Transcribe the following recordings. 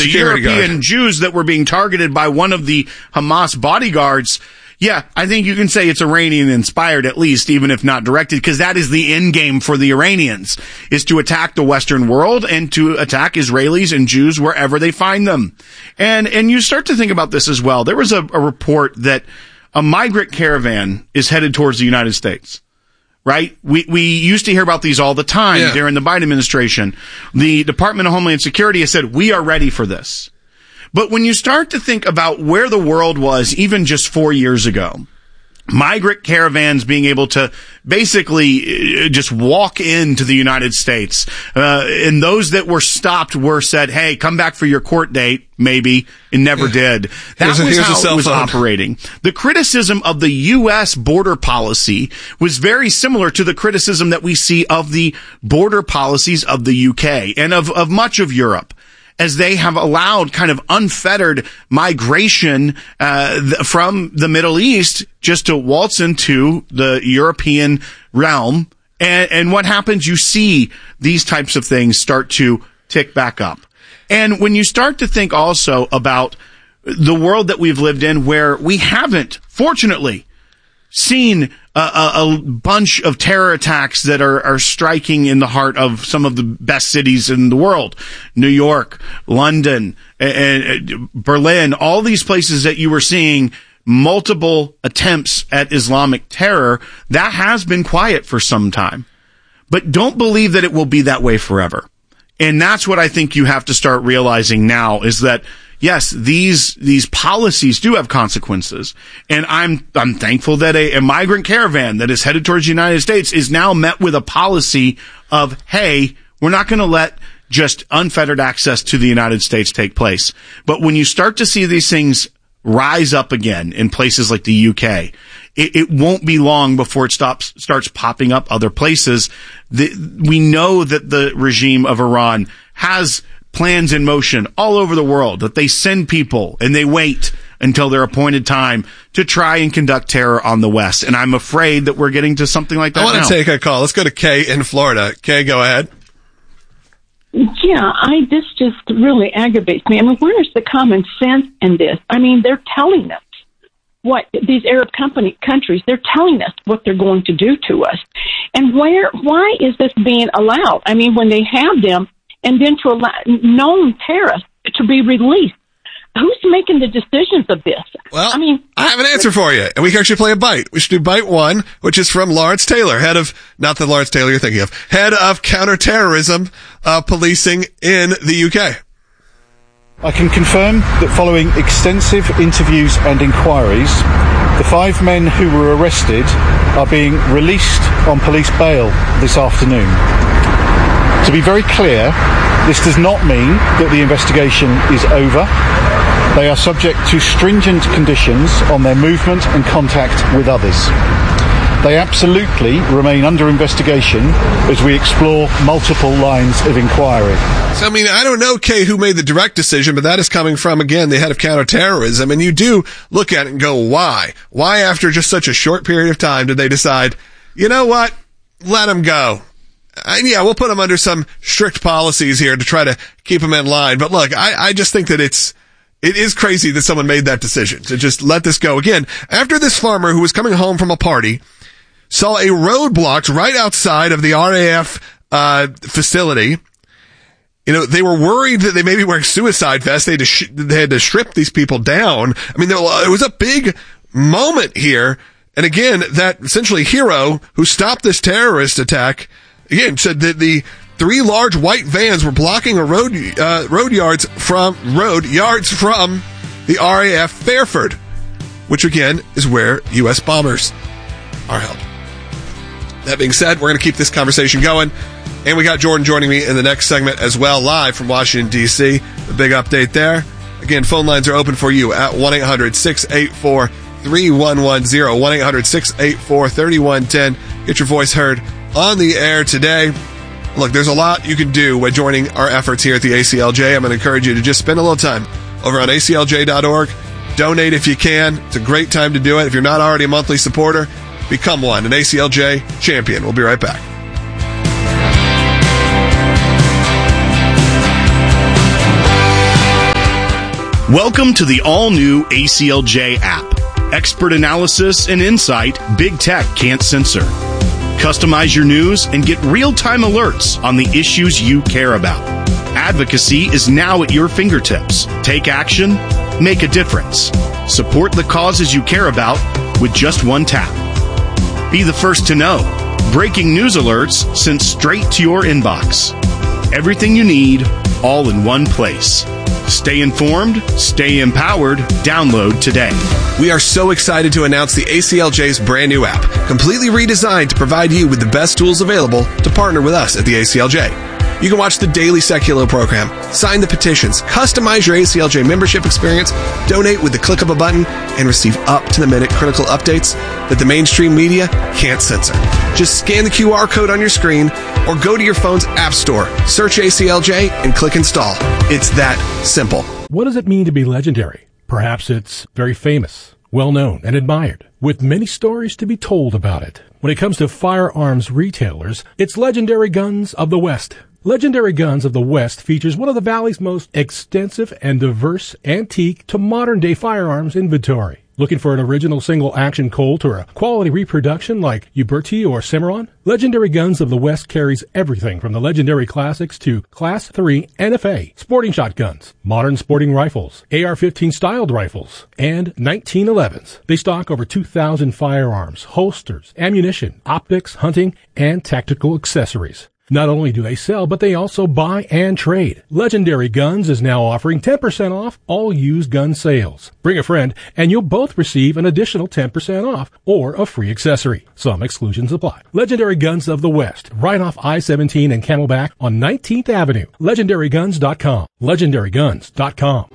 the security European guard. Jews that were being targeted by one of the Hamas bodyguards. Yeah, I think you can say it's Iranian-inspired, at least, even if not directed, because that is the end game for the Iranians, is to attack the Western world and to attack Israelis and Jews wherever they find them. And you start to think about this as well. There was a report that a migrant caravan is headed towards the United States. Right? We used to hear about these all the time during the Biden administration. The Department of Homeland Security has said, we are ready for this. But when you start to think about where the world was even just 4 years ago, migrant caravans being able to basically just walk into the United States, and those that were stopped were said, hey, come back for your court date, maybe, and never did. That was how it was operating. The criticism of the U.S. border policy was very similar to the criticism that we see of the border policies of the U.K. and of much of Europe, as they have allowed kind of unfettered migration from the Middle East just to waltz into the European realm. And what happens? You see these types of things start to tick back up. And when you start to think also about the world that we've lived in, where we haven't, fortunately, seen a bunch of terror attacks that are striking in the heart of some of the best cities in the world. New York, London, and Berlin, all these places that you were seeing multiple attempts at Islamic terror, that has been quiet for some time. But don't believe that it will be that way forever. And that's what I think you have to start realizing now, is that yes, these policies do have consequences, and I'm thankful that a migrant caravan that is headed towards the United States is now met with a policy of, hey, we're not going to let just unfettered access to the United States take place. But when you start to see these things rise up again in places like the UK, it won't be long before it starts popping up other places. We know that the regime of Iran has plans in motion all over the world, that they send people and they wait until their appointed time to try and conduct terror on the West. And I'm afraid that we're getting to something like that now. I want to take a call. Let's go to Kay in Florida. Kay, go ahead. Yeah, this just really aggravates me. I mean, where's the common sense in this? I mean, they're telling us what these Arab countries, they're telling us what they're going to do to us. And why is this being allowed? I mean, when they have them, and then to allow known terrorists to be released. Who's making the decisions of this? Well, I have an answer for you, and we can actually play a bite. We should do bite one, which is from Lawrence Taylor, not the Lawrence Taylor you're thinking of, head of counterterrorism policing in the UK. I can confirm that following extensive interviews and inquiries, the 5 men who were arrested are being released on police bail this afternoon. To be very clear, this does not mean that the investigation is over. They are subject to stringent conditions on their movement and contact with others. They absolutely remain under investigation as we explore multiple lines of inquiry. So, I don't know, Kay, who made the direct decision, but that is coming from, again, the head of counterterrorism. And you do look at it and go, why? Why, after just such a short period of time, did they decide, you know what, let them go? Yeah, we'll put them under some strict policies here to try to keep them in line. But look, I just think that it is crazy that someone made that decision to just let this go. Again, after this farmer who was coming home from a party saw a road blocked right outside of the RAF facility. They were worried that they may be wearing suicide vests. They had to strip these people down. It was a big moment here. And again, that essentially hero who stopped this terrorist attack, again, said that the 3 large white vans were blocking a road yards from the RAF Fairford, which again is where U.S. bombers are held. That being said, we're going to keep this conversation going. And we got Jordan joining me in the next segment as well, live from Washington, D.C. The big update there. Again, phone lines are open for you at 1-800-684-3110, 1-800-684-3110. Get your voice heard on the air today. Look, there's a lot you can do by joining our efforts here at the ACLJ. I'm going to encourage you to just spend a little time over on aclj.org. Donate if you can. It's a great time to do it. If you're not already a monthly supporter, become one, an ACLJ champion. We'll be right back. Welcome to the all-new ACLJ app. Expert analysis and insight big tech can't censor. Customize your news and get real-time alerts on the issues you care about. Advocacy is now at your fingertips. Take action, make a difference. Support the causes you care about with just one tap. Be the first to know. Breaking news alerts sent straight to your inbox. Everything you need, all in one place. Stay informed, stay empowered. Download today. We are so excited to announce the ACLJ's brand new app, completely redesigned to provide you with the best tools available to partner with us at the ACLJ. You can watch the daily Seculo program, sign the petitions, customize your ACLJ membership experience, donate with the click of a button, and receive up-to-the-minute critical updates that the mainstream media can't censor. Just scan the QR code on your screen or go to your phone's app store, search ACLJ, and click install. It's that simple. What does it mean to be legendary? Perhaps it's very famous, well-known, and admired, with many stories to be told about it. When it comes to firearms retailers, it's Legendary Guns of the West. Legendary Guns of the West features one of the Valley's most extensive and diverse antique to modern-day firearms inventory. Looking for an original single-action Colt or a quality reproduction like Uberti or Cimarron? Legendary Guns of the West carries everything from the legendary classics to Class 3 NFA, sporting shotguns, modern sporting rifles, AR-15 styled rifles, and 1911s. They stock over 2,000 firearms, holsters, ammunition, optics, hunting, and tactical accessories. Not only do they sell, but they also buy and trade. Legendary Guns is now offering 10% off all used gun sales. Bring a friend, and you'll both receive an additional 10% off or a free accessory. Some exclusions apply. Legendary Guns of the West, right off I-17 and Camelback on 19th Avenue. LegendaryGuns.com. LegendaryGuns.com.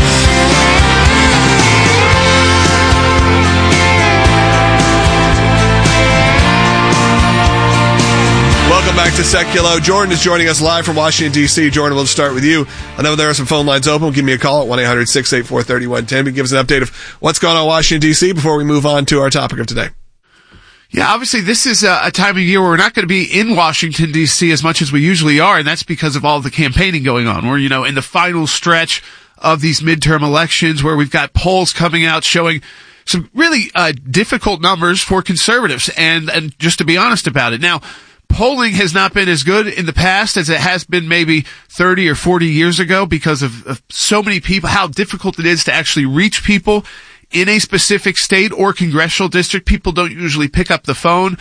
Welcome back to Seculo. Jordan is joining us live from Washington, D.C. Jordan, we'll start with you. I know there are some phone lines open. Give me a call at 1-800-684-3110. Give us an update of what's going on in Washington, D.C. before we move on to our topic of today. Yeah, obviously this is a time of year where we're not going to be in Washington, D.C. as much as we usually are, and that's because of all the campaigning going on. We're, in the final stretch of these midterm elections where we've got polls coming out showing some really difficult numbers for conservatives, and just to be honest about it. Now, polling has not been as good in the past as it has been maybe 30 or 40 years ago because of so many people, how difficult it is to actually reach people in a specific state or congressional district. People don't usually pick up the phone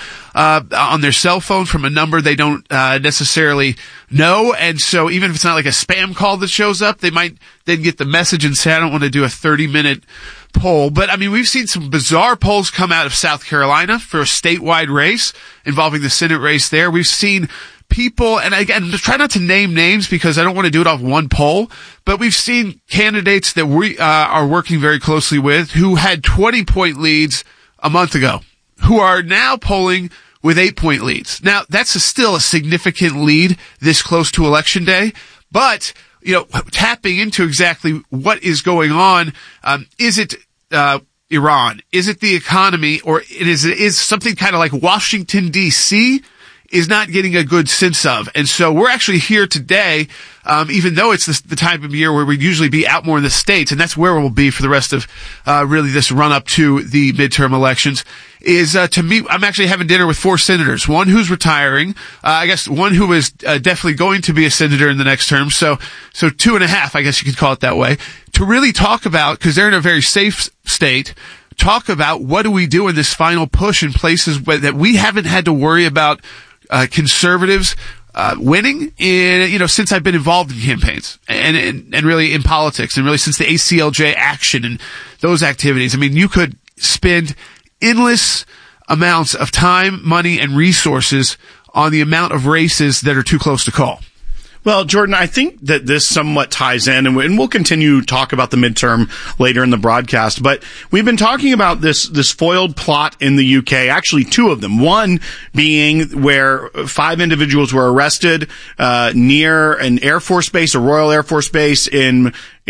on their cell phone from a number they don't necessarily know. And so even if it's not like a spam call that shows up, they might then get the message and say, I don't want to do a 30-minute poll. But I mean, we've seen some bizarre polls come out of South Carolina for a statewide race involving the Senate race there. We've seen people, and again, try not to name names because I don't want to do it off one poll, but we've seen candidates that we are working very closely with who had 20-point leads a month ago, who are now polling with 8-point leads. Now, that's still a significant lead this close to Election Day, but tapping into exactly what is going on, is it Iran? Is it the economy? Or is something kind of like Washington, D.C. is not getting a good sense of? And so we're actually here today, even though it's the time of year where we'd usually be out more in the States, and that's where we'll be for the rest of really this run-up to the midterm elections, is to meet. I'm actually having dinner with 4 senators. One who's retiring, I guess one who is definitely going to be a senator in the next term, so 2.5, I guess you could call it that way, to really talk about, because they're in a very safe state, talk about what do we do in this final push in places that we haven't had to worry about conservatives winning since I've been involved in campaigns and really in politics, and really since the ACLJ action and those activities. I mean, you could spend endless amounts of time, money, and resources on the amount of races that are too close to call. Well, Jordan, I think that this somewhat ties in, and we'll continue to talk about the midterm later in the broadcast, but we've been talking about this foiled plot in the UK, actually 2 of them. One being where 5 individuals were arrested near an Air Force base, a Royal Air Force base in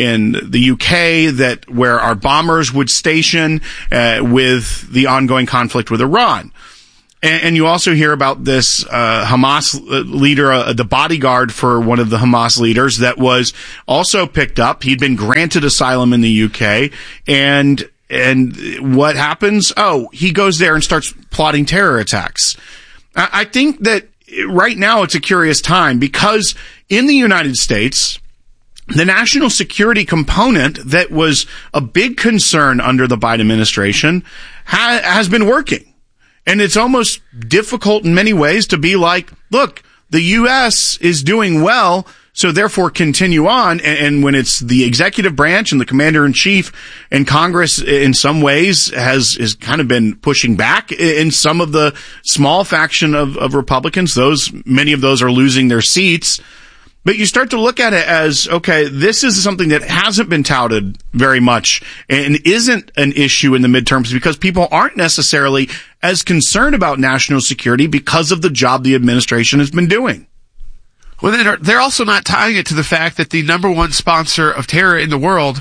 the UK, where our bombers would station with the ongoing conflict with Iran. And you also hear about this Hamas leader, the bodyguard for one of the Hamas leaders that was also picked up. He'd been granted asylum in the UK. And what happens? Oh, he goes there and starts plotting terror attacks. I think that right now it's a curious time because in the United States, the national security component that was a big concern under the Biden administration has been working. And it's almost difficult in many ways to be like, look, the U.S. is doing well, so therefore continue on. And when it's the executive branch and the commander in chief and Congress in some ways has kind of been pushing back in some of the small faction of Republicans, many of those are losing their seats. But you start to look at it as, okay, this is something that hasn't been touted very much and isn't an issue in the midterms because people aren't necessarily as concerned about national security because of the job the administration has been doing. Well, they're also not tying it to the fact that the number one sponsor of terror in the world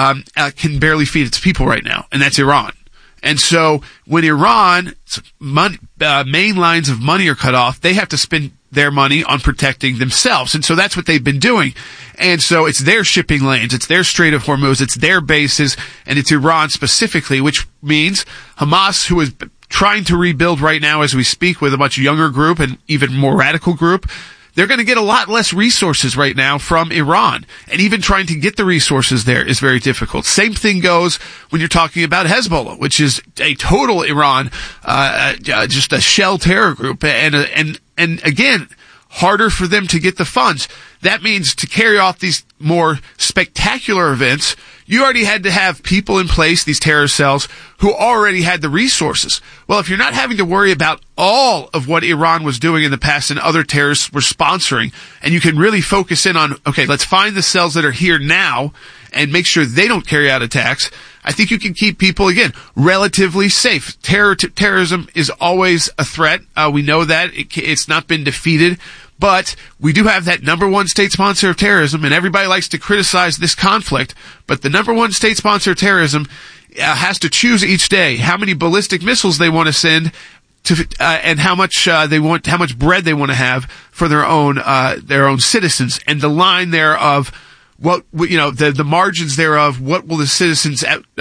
can barely feed its people right now, and that's Iran. And so when Iran's main lines of money are cut off, they have to spend their money on protecting themselves. And so that's what they've been doing. And so it's their shipping lanes, it's their Strait of Hormuz, it's their bases, and it's Iran specifically, which means Hamas, who is trying to rebuild right now as we speak with a much younger group and even more radical group, they're going to get a lot less resources right now from Iran. And even trying to get the resources there is very difficult. Same thing goes when you're talking about Hezbollah, which is a total Iran, just a shell terror group. And again, harder for them to get the funds. That means to carry off these more spectacular events, you already had to have people in place, these terror cells, who already had the resources. Well, if you're not having to worry about all of what Iran was doing in the past and other terrorists were sponsoring, and you can really focus in on, okay, let's find the cells that are here now and make sure they don't carry out attacks, I think you can keep people, again, relatively safe. Terrorism is always a threat. We know that. It's not been defeated. But we do have that number one state sponsor of terrorism, and everybody likes to criticize this conflict. But the number one state sponsor of terrorism has to choose each day how many ballistic missiles they want to send to, and how much bread they want to have for their own citizens. And the line there of the margins thereof, what will the citizens,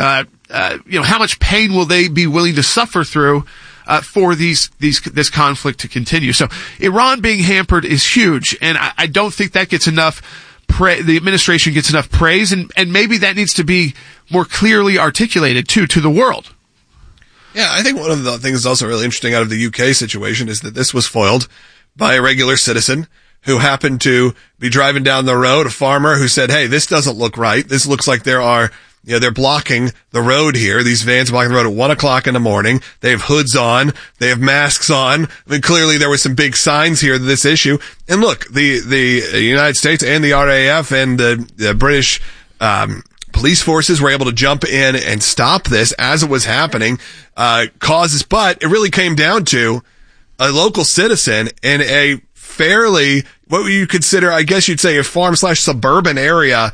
how much pain will they be willing to suffer through for this conflict to continue. So Iran being hampered is huge, and I don't think that gets enough the administration gets enough praise, and maybe that needs to be more clearly articulated to the world. Yeah, I think one of the things that's also really interesting out of the UK situation is that this was foiled by a regular citizen who happened to be driving down the road, a farmer who said, hey, this doesn't look right. This looks like they're blocking the road here. These vans blocking the road at 1 o'clock in the morning. They have hoods on. They have masks on. I mean, clearly there were some big signs here to this issue. And look, the United States and the RAF and the British, police forces were able to jump in and stop this as it was happening, causes, but it really came down to a local citizen in a fairly, what would you consider, I guess you'd say a farm/suburban area,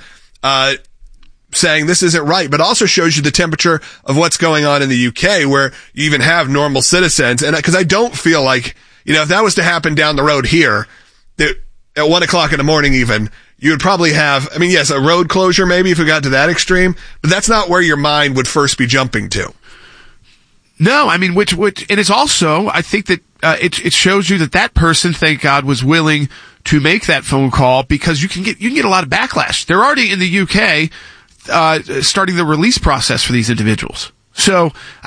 saying this isn't right, but also shows you the temperature of what's going on in the UK, where you even have normal citizens. And because I don't feel like, if that was to happen down the road here, that at 1 o'clock in the morning even, you would probably have, yes, a road closure maybe if it got to that extreme, but that's not where your mind would first be jumping to. No, which, and it's also, I think that, it shows you that person, thank God, was willing to make that phone call, because you can get a lot of backlash. They're already in the UK, starting the release process for these individuals. So,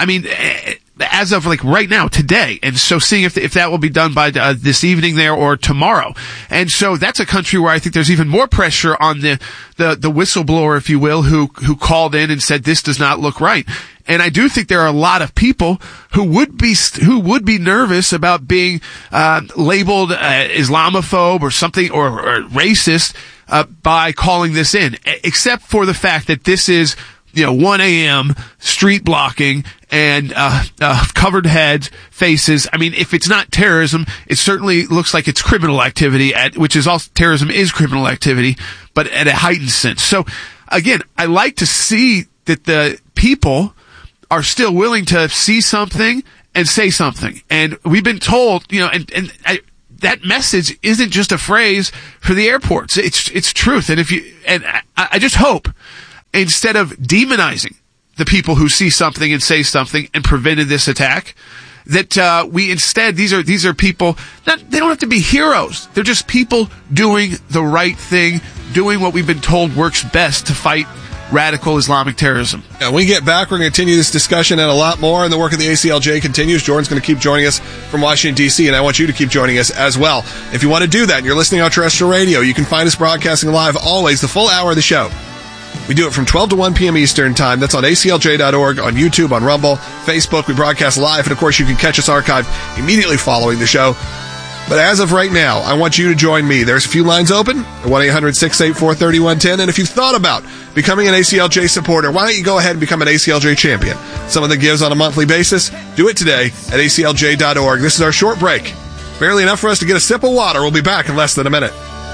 as of right now, today, and so seeing if that will be done by this evening there or tomorrow. And so that's a country where I think there's even more pressure on the whistleblower, if you will, who called in and said this does not look right. And I do think there are a lot of people who would be nervous about being labeled Islamophobe or something or racist by calling this in, except for the fact that this is 1 a.m. street blocking and covered heads, faces. If it's not terrorism, it certainly looks like it's criminal activity, which is also, terrorism is criminal activity, but at a heightened sense. So again, I like to see that the people are still willing to see something and say something. And we've been told, that message isn't just a phrase for the airports. It's truth. And I just hope, instead of demonizing the people who see something and say something and prevented this attack, that we instead, these are people, they don't have to be heroes. They're just people doing the right thing, doing what we've been told works best to fight radical Islamic terrorism. When we get back, we're going to continue this discussion and a lot more, and the work of the ACLJ continues. Jordan's going to keep joining us from Washington, D.C., and I want you to keep joining us as well. If you want to do that and you're listening on terrestrial radio, you can find us broadcasting live always, the full hour of the show. We do it from 12 to 1 p.m. Eastern Time. That's on aclj.org, on YouTube, on Rumble, Facebook. We broadcast live, and of course, you can catch us archived immediately following the show. But as of right now, I want you to join me. There's a few lines open, 1-800-684-3110. And if you've thought about becoming an ACLJ supporter, why don't you go ahead and become an ACLJ champion? Someone that gives on a monthly basis, do it today at aclj.org. This is our short break. Barely enough for us to get a sip of water. We'll be back in less than a minute.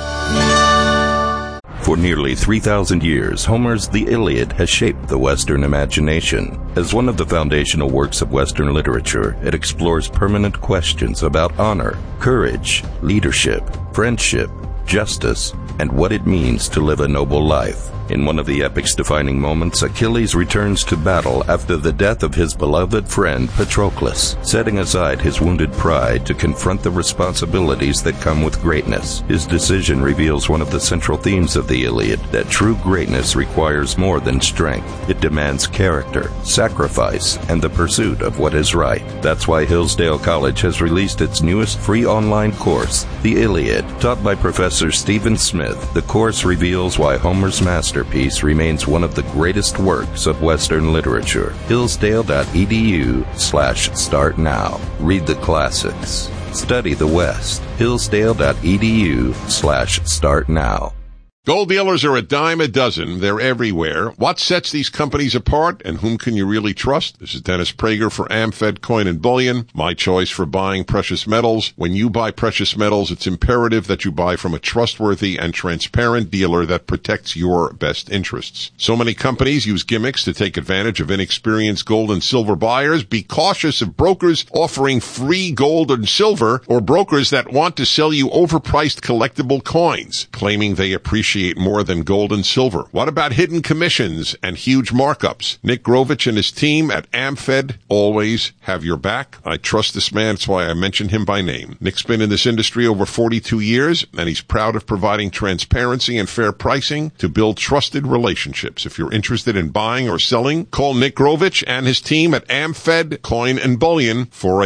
For nearly 3,000 years, Homer's The Iliad has shaped the Western imagination. As one of the foundational works of Western literature, it explores permanent questions about honor, courage, leadership, friendship, justice, and what it means to live a noble life. In one of the epic's defining moments, Achilles returns to battle after the death of his beloved friend Patroclus, setting aside his wounded pride to confront the responsibilities that come with greatness. His decision reveals one of the central themes of the Iliad, that true greatness requires more than strength. It demands character, sacrifice, and the pursuit of what is right. That's why Hillsdale College has released its newest free online course, The Iliad. Taught by Professor Stephen Smith, the course reveals why Homer's masterpiece remains one of the greatest works of Western literature. Hillsdale.edu/start now. Read the classics. Study the West. Hillsdale.edu/start now. Gold dealers are a dime a dozen. They're everywhere. What sets these companies apart, and whom can you really trust? This is Dennis Prager for AmFed Coin and Bullion, my choice for buying precious metals. When you buy precious metals, it's imperative that you buy from a trustworthy and transparent dealer that protects your best interests. So many companies use gimmicks to take advantage of inexperienced gold and silver buyers. Be cautious of brokers offering free gold and silver, or brokers that want to sell you overpriced collectible coins, claiming they appreciate more than gold and silver. What about hidden commissions and huge markups? Nick Grovich and his team at AmFed always have your back. I trust this man. That's why I mention him by name. Nick's been in this industry over 42 years, and he's proud of providing transparency and fair pricing to build trusted relationships. If you're interested in buying or selling, call Nick Grovich and his team at AmFed Coin and Bullion,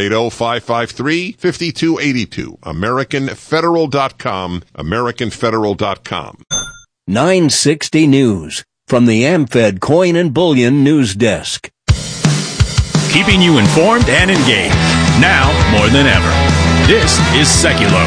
480-553-5282. AmericanFederal.com, AmericanFederal.com. 960 News from the AmFed Coin and Bullion News Desk. Keeping you informed and engaged, now more than ever. This is Seculo.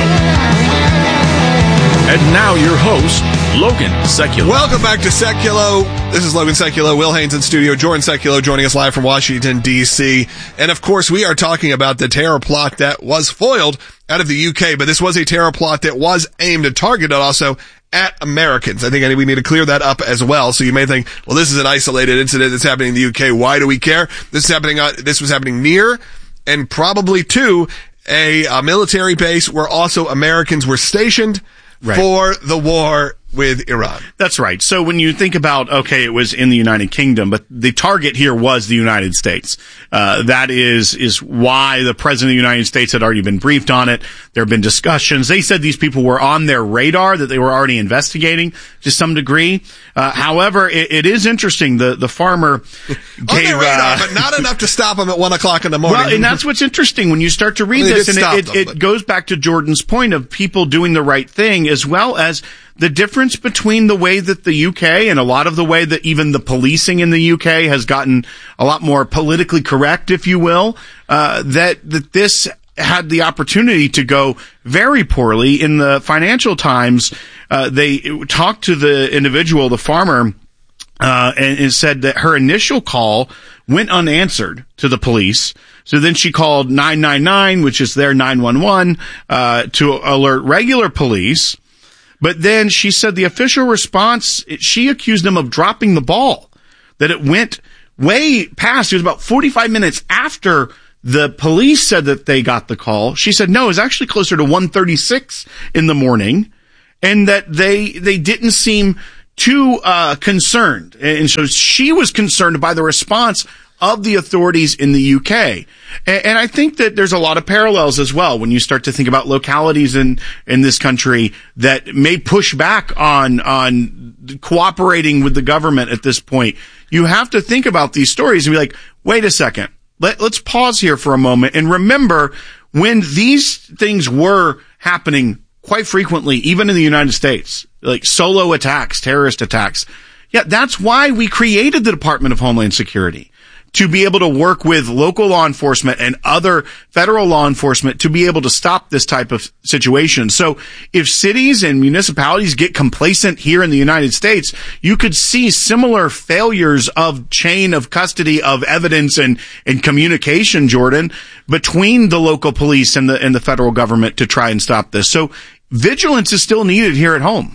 And now your host, Logan Sekulow. Welcome back to Sekulow. This is Logan Sekulow, Will Haynes in studio, Jordan Sekulow joining us live from Washington, D.C. And of course, we are talking about the terror plot that was foiled out of the UK, but this was a terror plot that was aimed and targeted also at Americans. I think we need to clear that up as well. So you may think, well, this is an isolated incident that's happening in the UK. Why do we care? This was happening near and probably to a military base where also Americans were stationed for the war with Iran. That's right. So when you think about, okay, it was in the United Kingdom, but the target here was the United States. That is why the President of the United States had already been briefed on it. There have been discussions. They said these people were on their radar, that they were already investigating to some degree. However, it is interesting. The farmer gave, on their radar, but not enough to stop them at 1 o'clock in the morning. Well, and that's what's interesting when you start to read this, and it goes back to Jordan's point of people doing the right thing, as well as the difference between the way that the UK and a lot of the way that even the policing in the UK has gotten a lot more politically correct, if you will, that this had the opportunity to go very poorly. In the Financial Times, they talked to the individual, the farmer, and it said that her initial call went unanswered to the police. So then she called 999, which is their 911, to alert regular police. But then she said the official response, she accused them of dropping the ball, that it went way past. It was about 45 minutes after The police said that they got the call. She said, no, it was actually closer to 1:36 in the morning, and that they didn't seem too concerned. And so she was concerned by the response of the authorities in the UK. And I think that there's a lot of parallels as well when you start to think about localities in this country that may push back on cooperating with the government at this point. You have to think about these stories and be like, wait a second. Let's pause here for a moment and remember when these things were happening quite frequently, even in the United States, like solo attacks, terrorist attacks. Yeah, that's why we created the Department of Homeland Security, to be able to work with local law enforcement and other federal law enforcement to be able to stop this type of situation. So if cities and municipalities get complacent here in the United States, you could see similar failures of chain of custody of evidence and communication, Jordan, between the local police and the federal government to try and stop this. So vigilance is still needed here at home.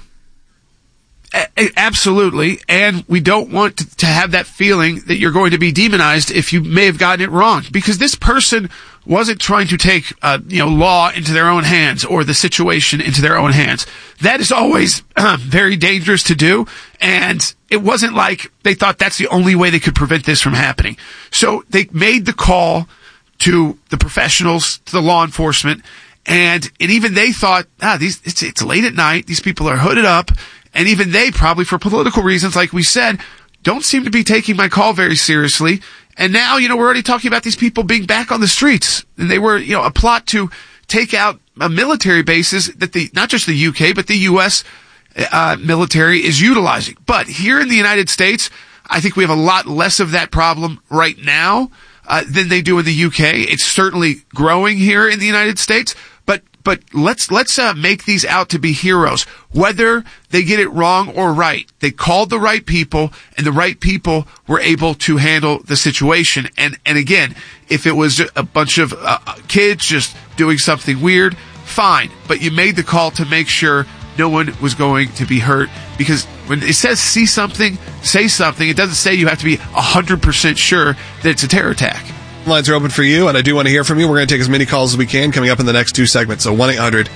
Absolutely. And we don't want to have that feeling that you're going to be demonized if you may have gotten it wrong, because this person wasn't trying to take, law into their own hands or the situation into their own hands. That is always very dangerous to do. And it wasn't like they thought that's the only way they could prevent this from happening. So they made the call to the professionals, to the law enforcement, and even they thought, it's late at night. These people are hooded up. And even they, probably for political reasons, like we said, don't seem to be taking my call very seriously. And now, we're already talking about these people being back on the streets. And they were, a plot to take out military bases that not just the UK, but the US military is utilizing. But here in the United States, I think we have a lot less of that problem right now than they do in the UK. It's certainly growing here in the United States. But let's make these out to be heroes, whether they get it wrong or right. They called the right people, and the right people were able to handle the situation. And again, if it was a bunch of kids just doing something weird, fine. But you made the call to make sure no one was going to be hurt, because when it says see something, say something, it doesn't say you have to be 100% sure that it's a terror attack. Lines are open for you, and I do want to hear from you. We're going to take as many calls as we can coming up in the next two segments. So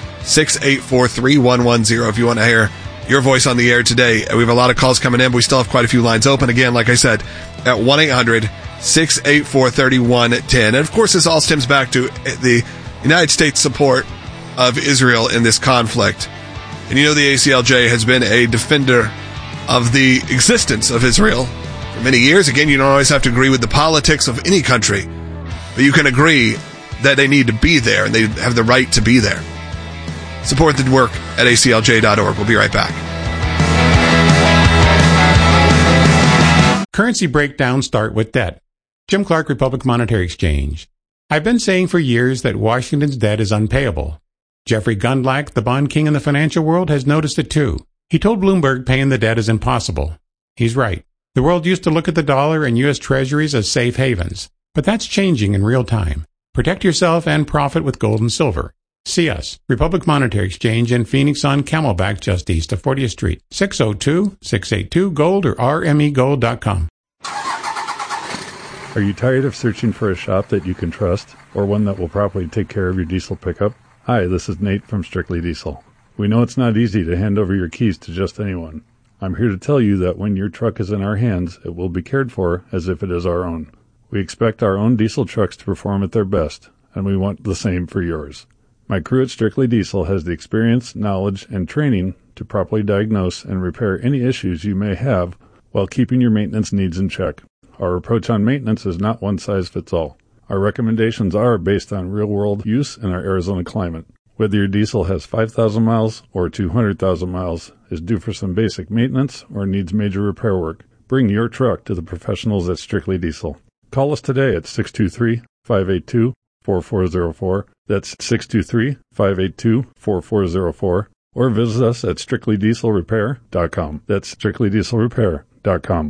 1-800-684-3110 if you want to hear your voice on the air today. We have a lot of calls coming in, but we still have quite a few lines open. Again, like I said, at 1-800-684-3110. And of course, this all stems back to the United States support of Israel in this conflict. And the ACLJ has been a defender of the existence of Israel for many years. Again, you don't always have to agree with the politics of any country, but you can agree that they need to be there and they have the right to be there. Support the work at aclj.org. We'll be right back. Currency breakdowns start with debt. Jim Clark, Republic Monetary Exchange. I've been saying for years that Washington's debt is unpayable. Jeffrey Gundlach, the bond king in the financial world, has noticed it too. He told Bloomberg paying the debt is impossible. He's right. The world used to look at the dollar and U.S. Treasuries as safe havens, but that's changing in real time. Protect yourself and profit with gold and silver. See us, Republic Monetary Exchange in Phoenix on Camelback, just east of 40th Street. 602-682-GOLD or rmegold.com. Are you tired of searching for a shop that you can trust, or one that will properly take care of your diesel pickup? Hi, this is Nate from Strictly Diesel. We know it's not easy to hand over your keys to just anyone. I'm here to tell you that when your truck is in our hands, it will be cared for as if it is our own. We expect our own diesel trucks to perform at their best, and we want the same for yours. My crew at Strictly Diesel has the experience, knowledge, and training to properly diagnose and repair any issues you may have while keeping your maintenance needs in check. Our approach on maintenance is not one size fits all. Our recommendations are based on real-world use in our Arizona climate. Whether your diesel has 5,000 miles or 200,000 miles, is due for some basic maintenance, or needs major repair work, bring your truck to the professionals at Strictly Diesel. Call us today at 623-582-4404. That's 623-582-4404. Or visit us at strictlydieselrepair.com. That's strictlydieselrepair.com.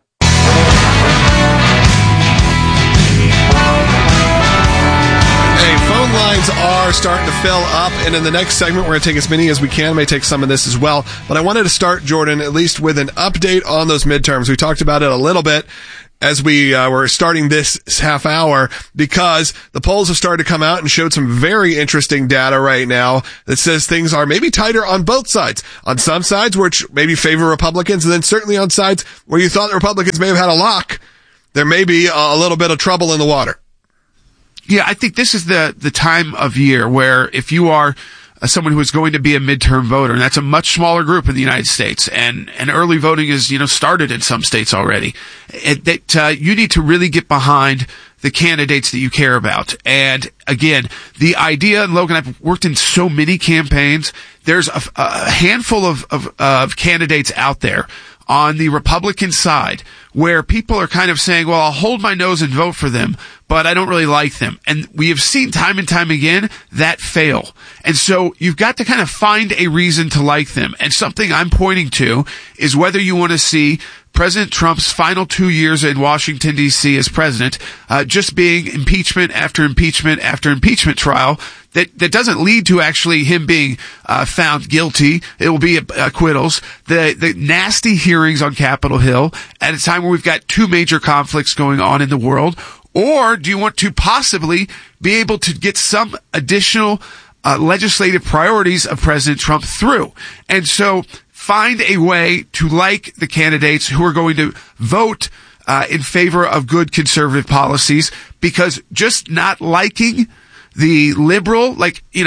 Phone lines are starting to fill up, and in the next segment, we're going to take as many as we can. May take some of this as well. But I wanted to start, Jordan, at least with an update on those midterms. We talked about it a little bit. as we were starting this half hour, because the polls have started to come out and showed some very interesting data right now that says things are maybe tighter on both sides. On some sides, which maybe favor Republicans, and then certainly on sides where you thought the Republicans may have had a lock, there may be a little bit of trouble in the water. Yeah, I think this is the time of year where if you are someone who is going to be a midterm voter, and that's a much smaller group in the United States, and early voting is, started in some states already, that you need to really get behind the candidates that you care about. And again, the idea, and Logan, I've worked in so many campaigns, there's a handful of candidates out there on the Republican side where people are kind of saying, well, I'll hold my nose and vote for them, but I don't really like them. And we have seen time and time again that fail. And so you've got to kind of find a reason to like them. And something I'm pointing to is whether you want to see President Trump's final 2 years in Washington, D.C. as president, just being impeachment after impeachment after impeachment trial that doesn't lead to actually him being found guilty. It will be acquittals. The nasty hearings on Capitol Hill at a time where we've got two major conflicts going on in the world. Or do you want to possibly be able to get some additional legislative priorities of President Trump through? And so find a way to like the candidates who are going to vote in favor of good conservative policies, because just not liking the liberal, like, in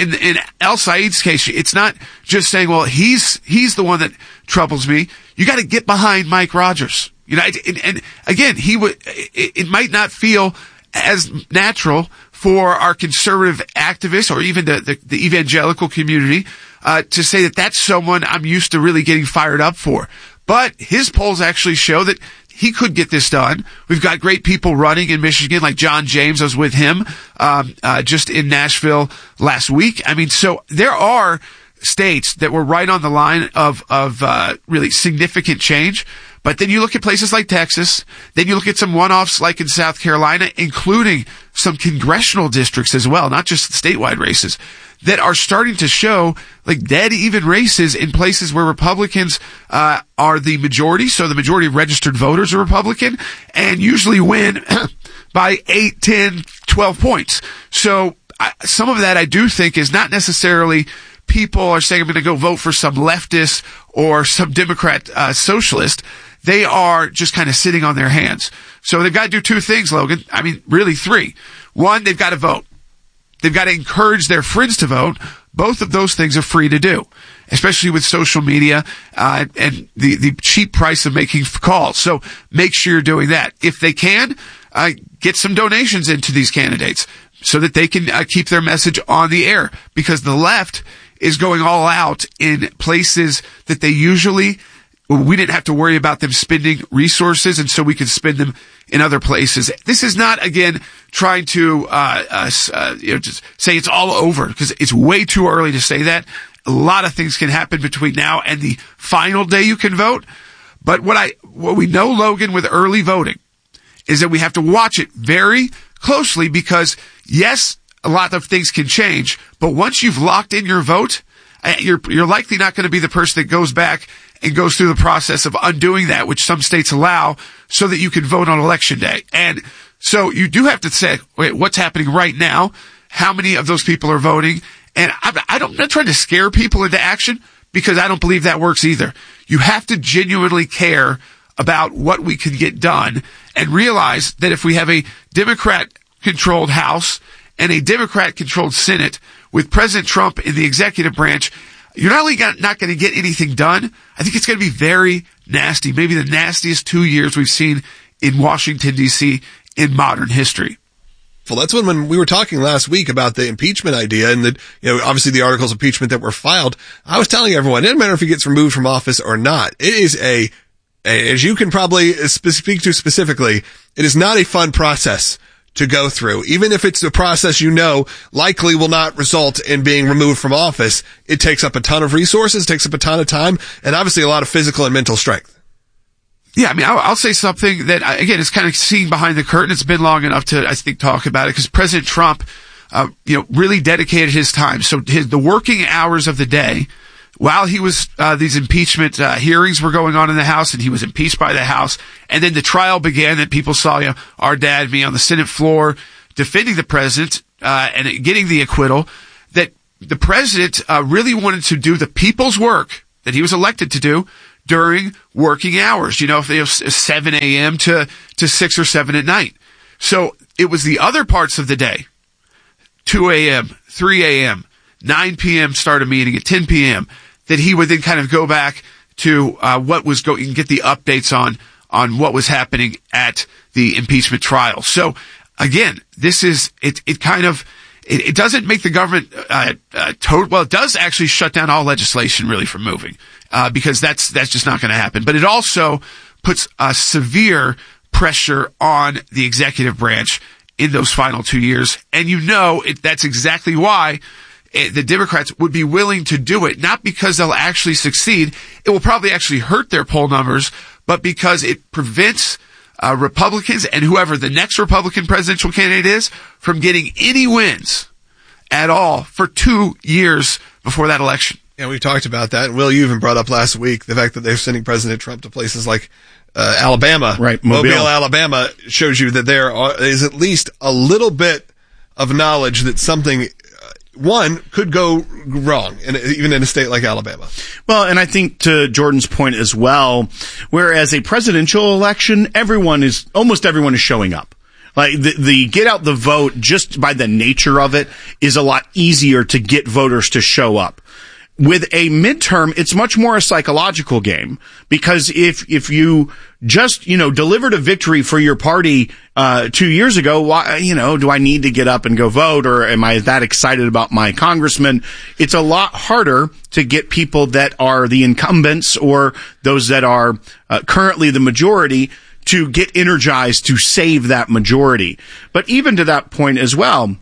El Said's case, it's not just saying, well, he's the one that troubles me. You got to get behind Mike Rogers. And again, it might not feel as natural for our conservative activists or even the evangelical community to say that that's someone I'm used to really getting fired up for. But his polls actually show that he could get this done. We've got great people running in Michigan, like John James. I was with him just in Nashville last week. I mean, so there are states that were right on the line of really significant change. But then you look at places like Texas, then you look at some one-offs like in South Carolina, including some congressional districts as well, not just statewide races, that are starting to show like dead even races in places where Republicans are the majority. So the majority of registered voters are Republican and usually win by 8, 10, 12 points. So some of that I do think is not necessarily people are saying I'm going to go vote for some leftist or some Democrat socialist. They are just kind of sitting on their hands. So they've got to do two things, Logan. I mean, really three. One, they've got to vote. They've got to encourage their friends to vote. Both of those things are free to do, especially with social media and the cheap price of making calls. So make sure you're doing that. If they can, get some donations into these candidates so that they can keep their message on the air, because the left is going all out in places that they usually, we didn't have to worry about them spending resources, and so we can spend them in other places. This is not, again, trying to just say it's all over, because it's way too early to say that. A lot of things can happen between now and the final day you can vote. But what we know, Logan, with early voting is that we have to watch it very closely, because yes, a lot of things can change, but once you've locked in your vote, you're likely not going to be the person that goes back and goes through the process of undoing that, which some states allow, so that you can vote on election day. And so you do have to say, wait, what's happening right now? How many of those people are voting? And I'm not trying to scare people into action, because I don't believe that works either. You have to genuinely care about what we can get done and realize that if we have a Democrat-controlled House and a Democrat-controlled Senate with President Trump in the executive branch, you're not only not going to get anything done, I think it's going to be very nasty, maybe the nastiest 2 years we've seen in Washington, D.C. in modern history. Well, that's when we were talking last week about the impeachment idea and that, obviously the articles of impeachment that were filed. I was telling everyone, it doesn't matter if he gets removed from office or not. It is as you can probably speak to specifically, it is not a fun process to go through. Even if it's a process likely will not result in being removed from office, it takes up a ton of resources, takes up a ton of time, and obviously a lot of physical and mental strength. Yeah, I mean, I'll say something that, again, is kind of seen behind the curtain. It's been long enough to, I think, talk about it, because President Trump, really dedicated his time. So the working hours of the day while he was, these impeachment, hearings were going on in the House, and he was impeached by the House, and then the trial began, and people saw, our dad, me on the Senate floor defending the president, and getting the acquittal, that the president, really wanted to do the people's work that he was elected to do during working hours, if they have 7 a.m. to 6 or 7 at night. So it was the other parts of the day, 2 a.m., 3 a.m., 9 p.m. start a meeting at 10 p.m., that he would then kind of go back to what was going and get the updates on what was happening at the impeachment trial. So again, this is it doesn't make the government it does actually shut down all legislation really from moving, because that's just not going to happen. But it also puts severe pressure on the executive branch in those final 2 years, and that's exactly why the Democrats would be willing to do it, not because they'll actually succeed. It will probably actually hurt their poll numbers, but because it prevents Republicans and whoever the next Republican presidential candidate is from getting any wins at all for 2 years before that election. Yeah, we've talked about that. And Will, you even brought up last week the fact that they're sending President Trump to places like Alabama. Right, Mobile, Alabama shows you that there is at least a little bit of knowledge that something could go wrong, even in a state like Alabama. Well, and I think to Jordan's point as well, whereas a presidential election, almost everyone is showing up. Like the get out the vote, just by the nature of it, is a lot easier to get voters to show up. With a midterm, it's much more a psychological game, because if you just, delivered a victory for your party 2 years ago, why, do I need to get up and go vote, or am I that excited about my congressman? It's a lot harder to get people that are the incumbents or those that are currently the majority to get energized to save that majority. But even to that point as well,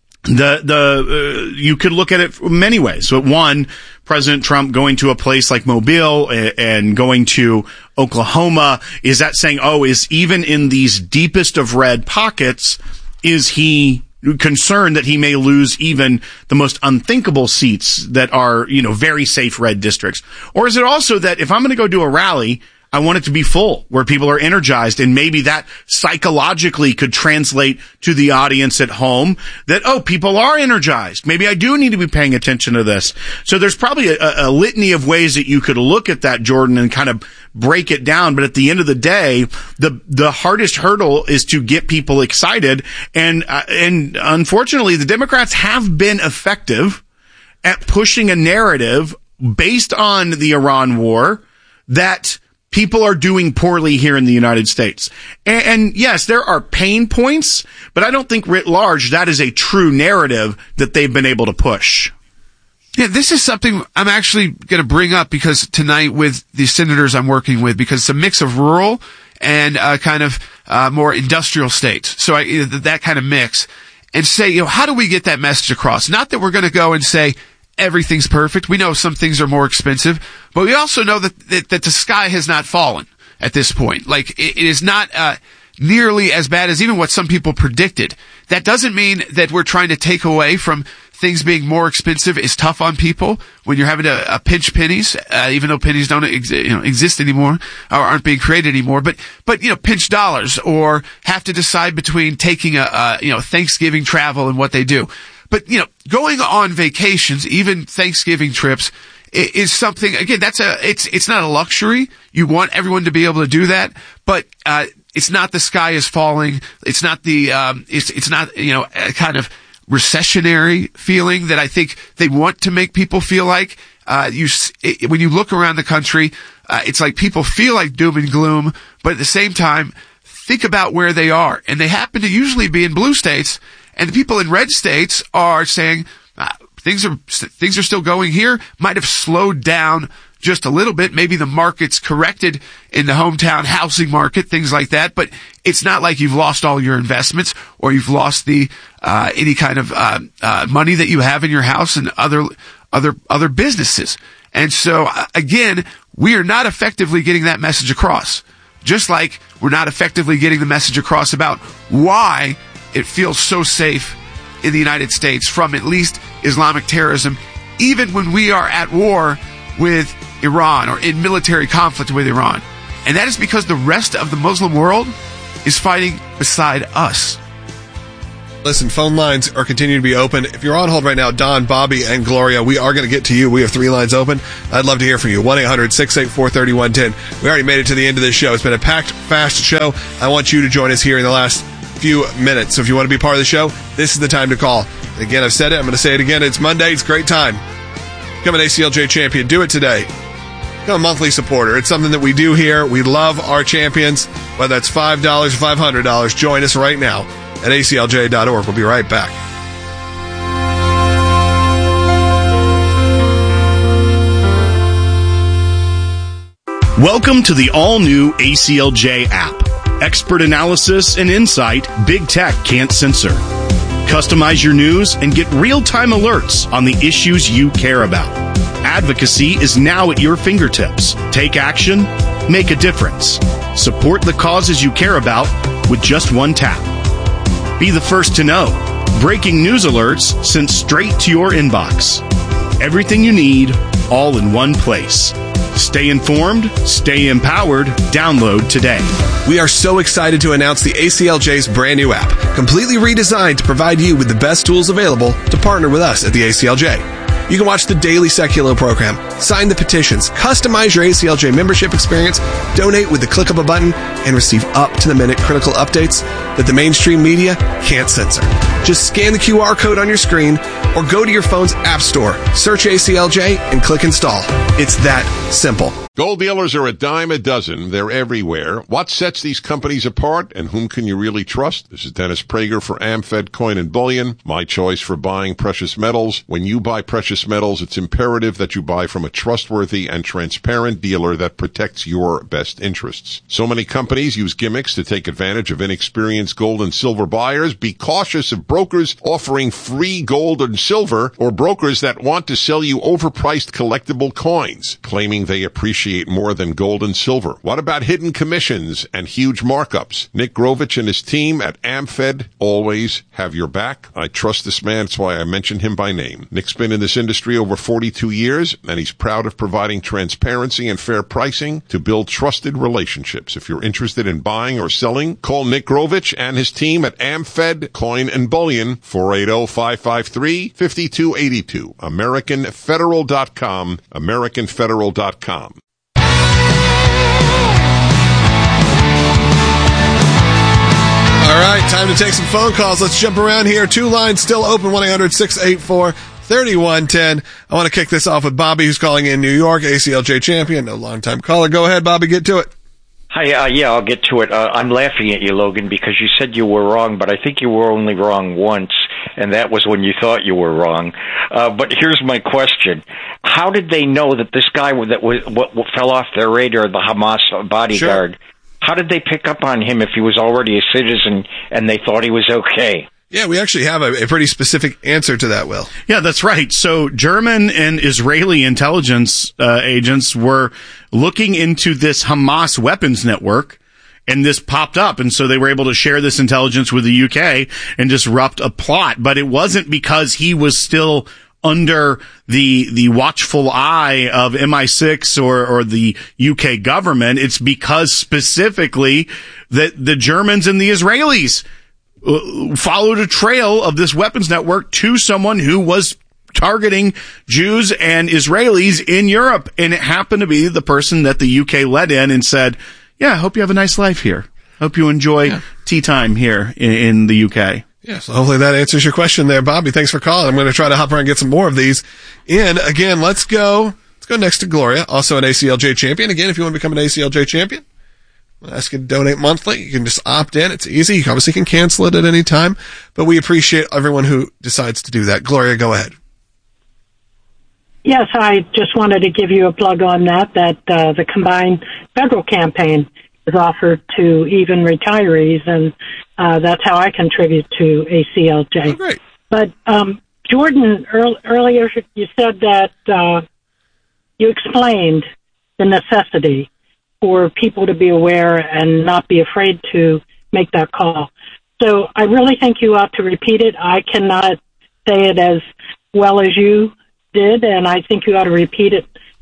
you could look at it many ways. So one, President Trump going to a place like Mobile and going to Oklahoma, is that saying, is even in these deepest of red pockets, is he concerned that he may lose even the most unthinkable seats that are, very safe red districts? Or is it also that if I'm going to go do a rally, I want it to be full, where people are energized, and maybe that psychologically could translate to the audience at home that, people are energized. Maybe I do need to be paying attention to this. So there's probably a litany of ways that you could look at that, Jordan, and kind of break it down. But at the end of the day, the hardest hurdle is to get people excited. And unfortunately, the Democrats have been effective at pushing a narrative based on the Iran war that people are doing poorly here in the United States. And yes, there are pain points, but I don't think writ large that is a true narrative that they've been able to push. Yeah, this is something I'm actually going to bring up because tonight with the senators I'm working with, because it's a mix of rural and kind of more industrial states. So that kind of mix. And say, how do we get that message across? Not that we're going to go and say, everything's perfect. We know some things are more expensive, but we also know that the sky has not fallen at this point. Like, it is not nearly as bad as even what some people predicted. That doesn't mean that we're trying to take away from things being more expensive is tough on people when you're having to pinch pennies, even though pennies don't exist anymore or aren't being created anymore. But pinch dollars, or have to decide between taking a Thanksgiving travel and what they do. But, going on vacations, even Thanksgiving trips, is something, again, it's not a luxury. You want everyone to be able to do that, but, it's not the sky is falling. It's not it's not, a kind of recessionary feeling that I think they want to make people feel like. When you look around the country, it's like people feel like doom and gloom, but at the same time, think about where they are. And they happen to usually be in blue states. And the people in red states are saying things are still going here. Might have slowed down just a little bit. Maybe the market's corrected in the hometown housing market, things like that. But it's not like you've lost all your investments or you've lost the any kind of money that you have in your house and other businesses. And so again, we are not effectively getting that message across. Just like we're not effectively getting the message across about why it feels so safe in the United States from at least Islamic terrorism, even when we are at war with Iran or in military conflict with Iran. And that is because the rest of the Muslim world is fighting beside us. Listen, phone lines are continuing to be open. If you're on hold right now, Don, Bobby, and Gloria, we are going to get to you. We have 3 lines open. I'd love to hear from you. 1-800-684-3110. We already made it to the end of this show. It's been a packed, fast show. I want you to join us here in the last few minutes. So if you want to be part of the show, this is the time to call. Again, I've said it. I'm going to say it again. It's Monday. It's a great time. Become an ACLJ champion. Do it today. Become a monthly supporter. It's something that we do here. We love our champions, whether that's $5 or $500. Join us right now at aclj.org. We'll be right back. Welcome to the all-new ACLJ app. Expert analysis and insight big tech can't censor. Customize your news and get real-time alerts on the issues you care about. Advocacy is now at your fingertips. Take action, make a difference. Support the causes you care about with just one tap. Be the first to know. Breaking news alerts sent straight to your inbox. Everything you need, all in one place. Stay informed, stay empowered. Download today. We are so excited to announce the ACLJ's brand new app, completely redesigned to provide you with the best tools available to partner with us at the ACLJ. You can watch the daily Seculo program, sign the petitions, customize your ACLJ membership experience, donate with the click of a button, and receive up-to-the-minute critical updates that the mainstream media can't censor. Just scan the QR code on your screen or go to your phone's app store, search ACLJ, and click install. It's that simple. Gold dealers are a dime a dozen. They're everywhere. What sets these companies apart, and whom can you really trust? This is Dennis Prager for AmFed Coin and Bullion, my choice for buying precious metals. When you buy precious metals, it's imperative that you buy from a trustworthy and transparent dealer that protects your best interests. So many companies use gimmicks to take advantage of inexperienced gold and silver buyers. Be cautious of brokers offering free gold and silver, or brokers that want to sell you overpriced collectible coins, claiming they appreciate more than gold and silver. What about hidden commissions and huge markups? Nick Grovich and his team at AmFed always have your back. I trust this man. That's why I mentioned him by name. Nick's been in this industry over 42 years, and he's proud of providing transparency and fair pricing to build trusted relationships. If you're interested in buying or selling, call Nick Grovich and his team at AmFed Coin and Bullion, 480-553-5282. AmericanFederal.com, AmericanFederal.com. All right, time to take some phone calls. Let's jump around here. 2 lines still open, 1-800-684-3110. I want to kick this off with Bobby, who's calling in New York, ACLJ champion, a longtime caller. Go ahead, Bobby, get to it. Hi, yeah, I'll get to it. I'm laughing at you, Logan, because you said you were wrong, but I think you were only wrong once, and that was when you thought you were wrong. But here's my question. How did they know that this guy that what fell off their radar, the Hamas bodyguard, sure, how did they pick up on him if he was already a citizen and they thought he was okay? Yeah, we actually have a pretty specific answer to that, Will. Yeah, that's right. So German and Israeli intelligence agents were looking into this Hamas weapons network, and this popped up. And so they were able to share this intelligence with the UK and disrupt a plot. But it wasn't because he was still under the watchful eye of MI6 or the UK government. It's because specifically that the Germans and the Israelis followed a trail of this weapons network to someone who was targeting Jews and Israelis in Europe. And it happened to be the person that the UK let in and said, yeah, I hope you have a nice life here. Hope you enjoy tea time here in the UK. Yeah, so hopefully that answers your question there, Bobby. Thanks for calling. I'm going to try to hop around and get some more of these in. Again, let's go next to Gloria, also an ACLJ champion. Again, if you want to become an ACLJ champion, I'll ask you to donate monthly. You can just opt in. It's easy. You obviously can cancel it at any time, but we appreciate everyone who decides to do that. Gloria, go ahead. Yes, I just wanted to give you a plug on that the combined federal campaign is offered to even retirees, and that's how I contribute to ACLJ. Oh, great. But Jordan, earlier you said that you explained the necessity for people to be aware and not be afraid to make that call. So I really think you ought to repeat it. I cannot say it as well as you did, and I think you ought to repeat it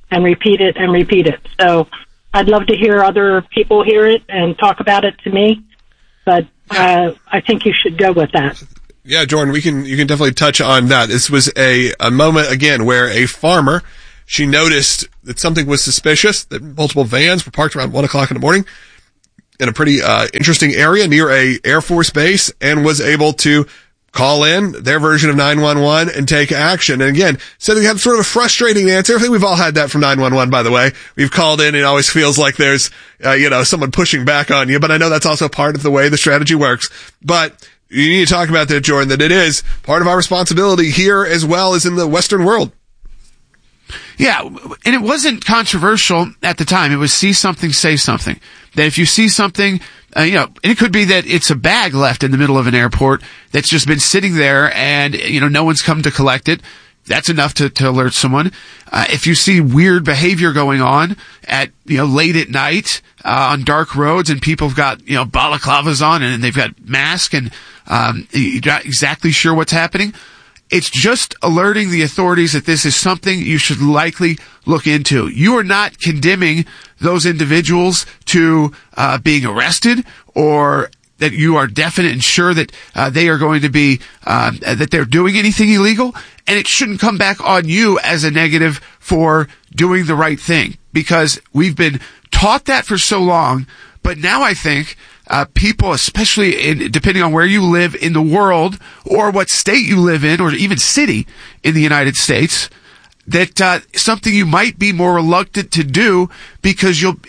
and repeat it and repeat it. So I'd love to hear other people hear it and talk about it to me, but I think you should go with that. Yeah, Jordan, you can definitely touch on that. This was a moment, again, where a farmer, she noticed that something was suspicious, that multiple vans were parked around 1 o'clock in the morning in a pretty interesting area near a Air Force base, and was able to call in their version of 911 and take action. And again, so they had sort of a frustrating answer. I think we've all had that from 911, by the way. We've called in and it always feels like there's, someone pushing back on you. But I know that's also part of the way the strategy works. But you need to talk about that, Jordan, that it is part of our responsibility here as well as in the Western world. Yeah, and it wasn't controversial at the time. It was see something, say something. That if you see something, and it could be that it's a bag left in the middle of an airport that's just been sitting there and, no one's come to collect it. That's enough to alert someone. If you see weird behavior going on at, late at night, on dark roads and people have got, balaclavas on and they've got masks and, you're not exactly sure what's happening. It's just alerting the authorities that this is something you should likely look into. You are not condemning those individuals to being arrested, or that you are definite and sure that they are going to be that they're doing anything illegal, and it shouldn't come back on you as a negative for doing the right thing, because we've been taught that for so long. But now I think people, especially depending on where you live in the world or what state you live in or even city in the United States, that something you might be more reluctant to do because you'll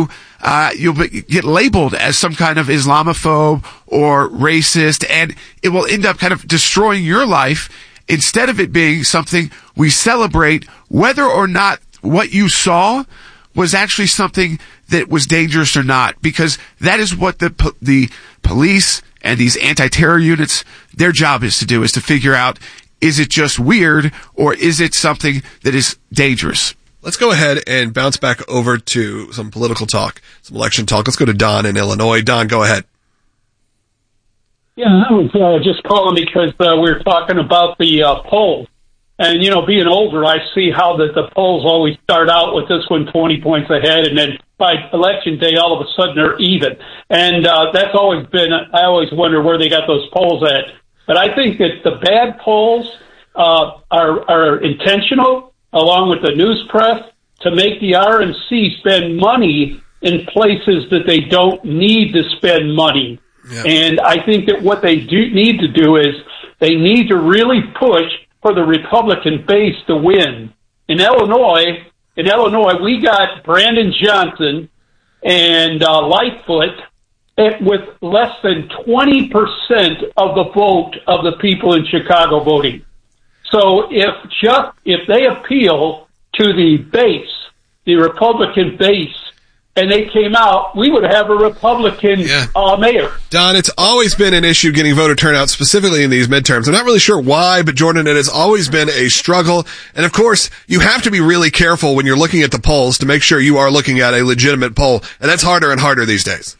get labeled as some kind of Islamophobe or racist, and it will end up kind of destroying your life instead of it being something we celebrate, whether or not what you saw was actually something that was dangerous or not, because that is what the police and these anti-terror units, their job is to do, is to figure out, is it just weird or is it something that is dangerous? Let's go ahead and bounce back over to some political talk, some election talk. Let's go to Don in Illinois. Don, go ahead. Yeah, I was just calling because we were talking about the polls. And, being older, I see how that the polls always start out with this one 20 points ahead, and then by election day, all of a sudden they're even. And that's always been, I always wonder where they got those polls at. But I think that the bad polls are intentional, along with the news press, to make the RNC spend money in places that they don't need to spend money. Yeah. And I think that what they do need to do is they need to really push for the Republican base to win. In Illinois, we got Brandon Johnson and Lightfoot with less than 20% of the vote of the people in Chicago voting. So if they appeal to the base, the Republican base, and they came out, we would have a Republican mayor. Don, it's always been an issue getting voter turnout, specifically in these midterms. I'm not really sure why, but Jordan, it has always been a struggle. And of course, you have to be really careful when you're looking at the polls to make sure you are looking at a legitimate poll. And that's harder and harder these days.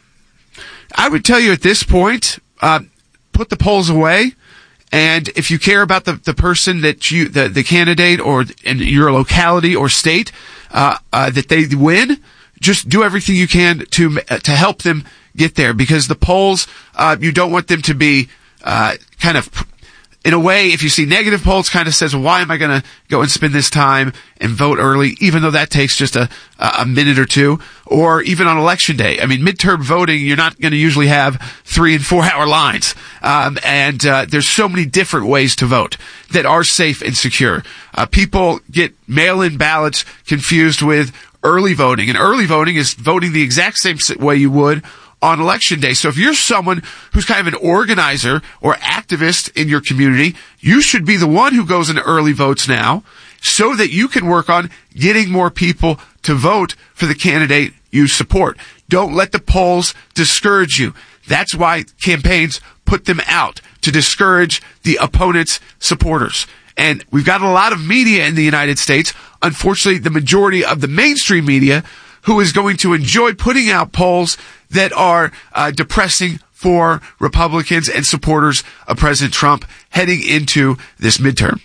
I would tell you at this point, put the polls away. And if you care about the person that the candidate or in your locality or state, that they win, just do everything you can to help them get there, because the polls, you don't want them to be, kind of, in a way, if you see negative polls, kind of says, well, why am I going to go and spend this time and vote early, even though that takes just a minute or two, or even on election day. I mean, midterm voting, you're not going to usually have 3 and 4 hour lines. And there's so many different ways to vote that are safe and secure. People get mail-in ballots confused with early voting, and early voting is voting the exact same way you would on election day. So if you're someone who's kind of an organizer or activist in your community, you should be the one who goes into early votes now so that you can work on getting more people to vote for the candidate you support. Don't let the polls discourage you. That's why campaigns put them out, to discourage the opponent's supporters. And we've got a lot of media in the United States, unfortunately the majority of the mainstream media, who is going to enjoy putting out polls that are depressing for Republicans and supporters of President Trump heading into this midterm.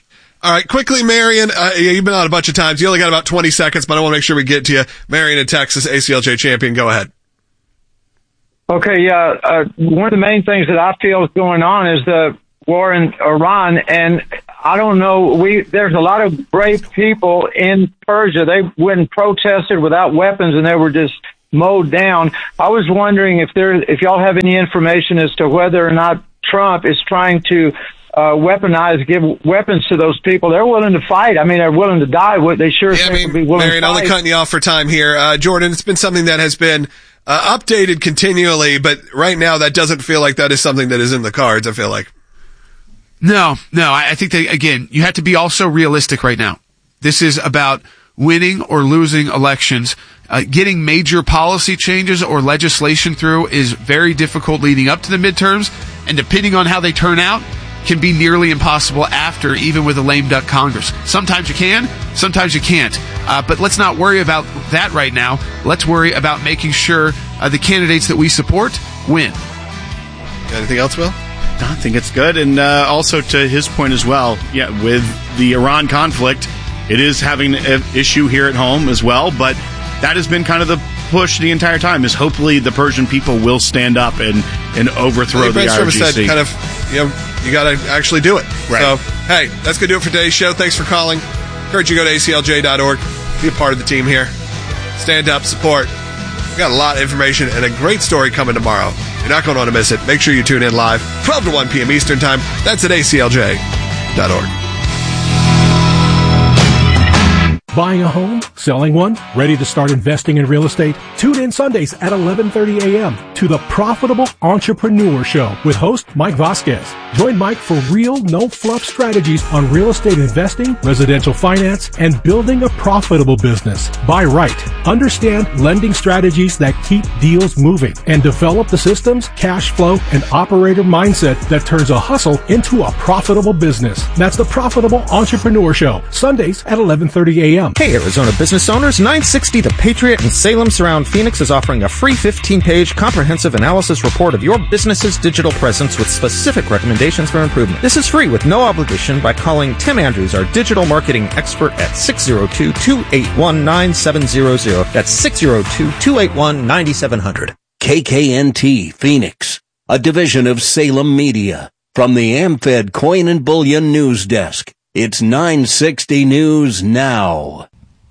All right, quickly, Marion, you've been on a bunch of times. You only got about 20 seconds, but I want to make sure we get to you. Marion in Texas, ACLJ champion. Go ahead. Okay, yeah. One of the main things that I feel is going on is the war in Iran, and I don't know. There's a lot of brave people in Persia. They went and protested without weapons, and they were just mowed down. I was wondering if y'all have any information as to whether or not Trump is trying to give weapons to those people. They're willing to fight. I mean, they're willing to die. They sure would be willing Marion, to fight. only cutting you off for time here. Jordan, it's been something that has been updated continually, but right now that doesn't feel like that is something that is in the cards, I feel like. No. I think that, again, you have to be also realistic right now. This is about winning or losing elections. Getting major policy changes or legislation through is very difficult leading up to the midterms, and depending on how they turn out, can be nearly impossible after, even with a lame duck Congress. Sometimes you can, sometimes you can't. But let's not worry about that right now. Let's worry about making sure the candidates that we support win. Got anything else, Will? I think it's good. And also to his point as well, with the Iran conflict, it is having an issue here at home as well, but that has been kind of the push the entire time, is hopefully the Persian people will stand up and overthrow the IRGC. Said kind of, you got to actually do it. Right. So, hey, that's going to do it for today's show. Thanks for calling. Encourage you to go to aclj.org. Be a part of the team here. Stand up, support. We've got a lot of information and a great story coming tomorrow. You're not going to want to miss it. Make sure you tune in live, 12 to 1 p.m. Eastern Time. That's at aclj.org. Buying a home? Selling one? Ready to start investing in real estate? Tune in Sundays at 11:30 a.m. to the Profitable Entrepreneur Show with host Mike Vasquez. Join Mike for real, no-fluff strategies on real estate investing, residential finance, and building a profitable business. Buy right. Understand lending strategies that keep deals moving and develop the systems, cash flow, and operator mindset that turns a hustle into a profitable business. That's the Profitable Entrepreneur Show, Sundays at 11:30 a.m. Hey, Arizona business owners, 960 The Patriot in Salem Surround Phoenix is offering a free 15-page comprehensive analysis report of your business's digital presence with specific recommendations for improvement. This is free with no obligation by calling Tim Andrews, our digital marketing expert, at 602-281-9700. That's 602-281-9700. KKNT Phoenix, a division of Salem Media. From the AmFed Coin and Bullion News Desk, it's 960 News Now.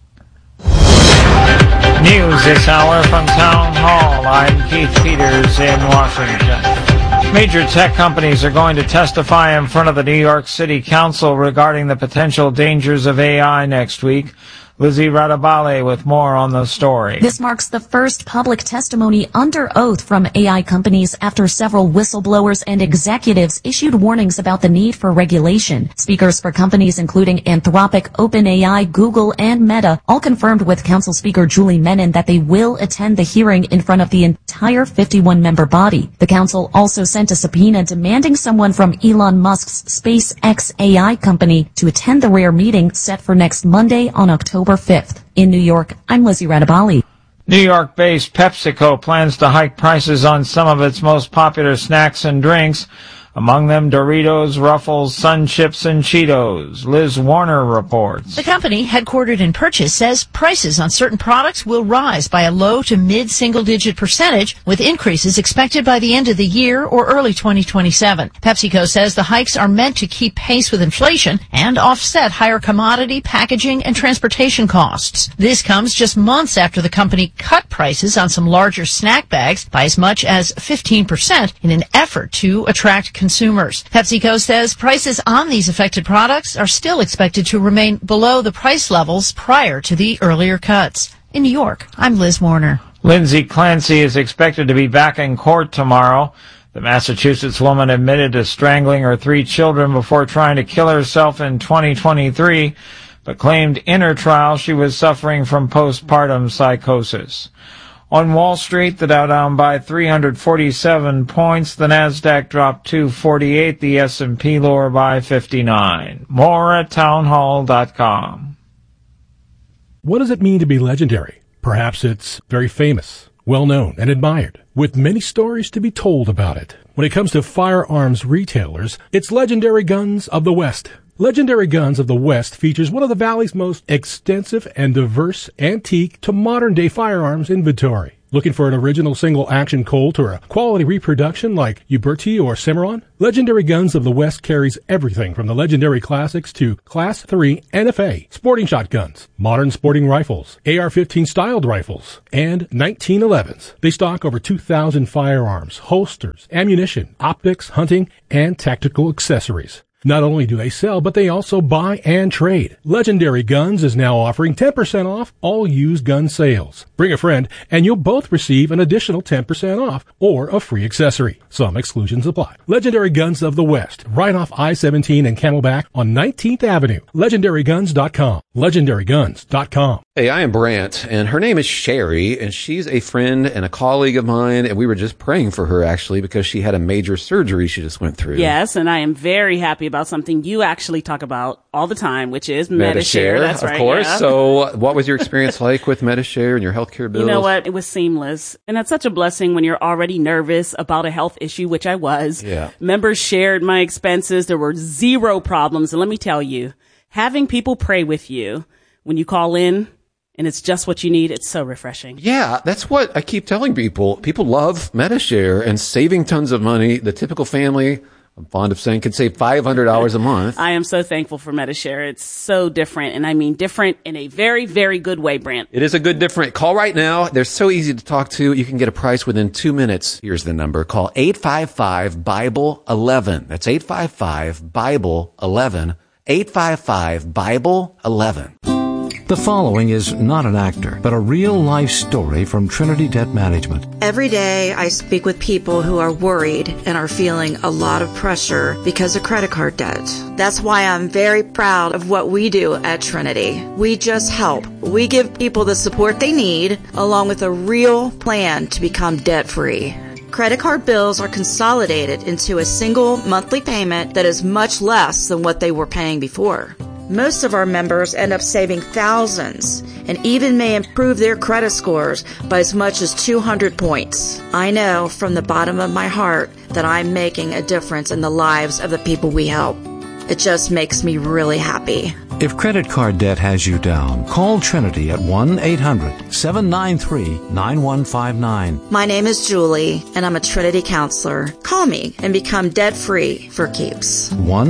News this hour from Town Hall. I'm Keith Peters in Washington. Major tech companies are going to testify in front of the New York City Council regarding the potential dangers of AI next week. Lizzie Radabale with more on the story. This marks the first public testimony under oath from AI companies after several whistleblowers and executives issued warnings about the need for regulation. Speakers for companies including Anthropic, OpenAI, Google, and Meta all confirmed with Council Speaker Julie Menin that they will attend the hearing in front of the entire 51-member body. The Council also sent a subpoena demanding someone from Elon Musk's SpaceX AI company to attend the rare meeting set for next Monday on October 5th. In New York, I'm Lizzie Radabali. New York-based PepsiCo plans to hike prices on some of its most popular snacks and drinks, among them Doritos, Ruffles, Sun Chips, and Cheetos. Liz Warner reports. The company, headquartered in Purchase, says prices on certain products will rise by a low to mid-single-digit percentage, with increases expected by the end of the year or early 2027. PepsiCo says the hikes are meant to keep pace with inflation and offset higher commodity, packaging, and transportation costs. This comes just months after the company cut prices on some larger snack bags by as much as 15% in an effort to attract consumers. PepsiCo says prices on these affected products are still expected to remain below the price levels prior to the earlier cuts. In New York, I'm Liz Warner. Lindsay Clancy is expected to be back in court tomorrow. The Massachusetts woman admitted to strangling her 3 children before trying to kill herself in 2023, but claimed in her trial she was suffering from postpartum psychosis. On Wall Street, the Dow down by 347 points, the Nasdaq dropped 248, the S&P lower by 59. More at townhall.com. What does it mean to be legendary? Perhaps it's very famous, well-known, and admired, with many stories to be told about it. When it comes to firearms retailers, it's Legendary Guns of the West. Legendary Guns of the West features one of the Valley's most extensive and diverse antique to modern-day firearms inventory. Looking for an original single-action Colt or a quality reproduction like Uberti or Cimarron? Legendary Guns of the West carries everything from the legendary classics to Class 3 NFA sporting shotguns, modern sporting rifles, AR-15 styled rifles, and 1911s. They stock over 2,000 firearms, holsters, ammunition, optics, hunting, and tactical accessories. Not only do they sell, but they also buy and trade. Legendary Guns is now offering 10% off all used gun sales. Bring a friend, and you'll both receive an additional 10% off or a free accessory. Some exclusions apply. Legendary Guns of the West, right off I-17 and Camelback on 19th Avenue. LegendaryGuns.com. LegendaryGuns.com. Hey, I am Brant, and her name is Sherry, and she's a friend and a colleague of mine, and we were just praying for her, actually, because she had a major surgery she just went through. Yes, and I am very happy about something you actually talk about all the time, which is Medi-Share. That's right. Of course. Yeah. So what was your experience like with Medi-Share and your healthcare bills? You know what? It was seamless. And that's such a blessing when you're already nervous about a health issue, which I was. Yeah. Members shared my expenses. There were zero problems. And let me tell you, having people pray with you when you call in and it's just what you need, it's so refreshing. Yeah, that's what I keep telling people. People love Medi-Share and saving tons of money. The typical family, I'm fond of saying, could save $500 a month. I am so thankful for Medi-Share. It's so different, and I mean different in a very, very good way, Brant. It is a good different. Call right now. They're so easy to talk to. You can get a price within 2 minutes. Here's the number. Call 855-BIBLE-11. That's 855-BIBLE-11. 855-BIBLE-11. The following is not an actor, but a real-life story from Trinity Debt Management. Every day I speak with people who are worried and are feeling a lot of pressure because of credit card debt. That's why I'm very proud of what we do at Trinity. We just help. We give people the support they need, along with a real plan to become debt-free. Credit card bills are consolidated into a single monthly payment that is much less than what they were paying before. Most of our members end up saving thousands and even may improve their credit scores by as much as 200 points. I know from the bottom of my heart that I'm making a difference in the lives of the people we help. It just makes me really happy. If credit card debt has you down, call Trinity at 1-800-793-9159. My name is Julie, and I'm a Trinity counselor. Call me and become debt-free for keeps.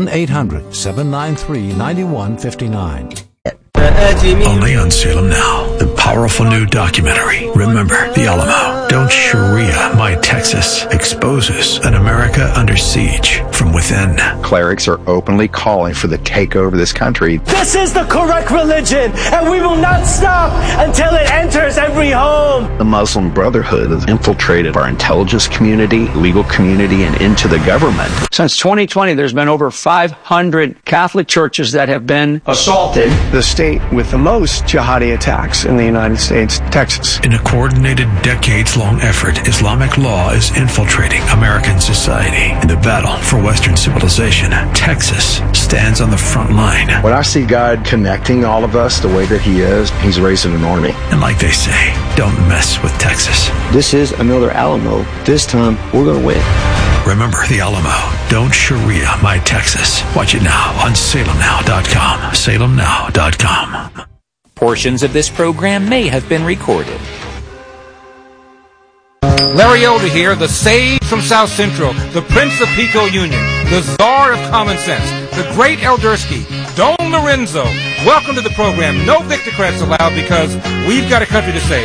1-800-793-9159. Only on Salem Now, the powerful new documentary, Remember the Alamo. Don't Sharia My Texas exposes an America under siege from within. Clerics are openly calling for the takeover of this country. This is the correct religion, and we will not stop until it enters every home. The Muslim Brotherhood has infiltrated our intelligence community, legal community, and into the government. Since 2020, there's been over 500 Catholic churches that have been assaulted. The state with the most jihadi attacks in the United States, Texas. In a coordinated, decades-long effort, Islamic law is infiltrating American society. In the battle for Western civilization, Texas stands on the front line. When I see God connecting all of us the way that He is, He's raising an army. And like they say, don't mess with Texas. This is another Alamo. This time, we're going to win. Remember the Alamo. Don't Sharia My Texas. Watch it now on salemnow.com. salemnow.com. Portions of this program may have been recorded. Larry Elder here, the sage from South Central, the Prince of Pico Union, the Czar of Common Sense, the great Eldersky, Don Lorenzo. Welcome to the program. No Victocrats allowed because we've got a country to save.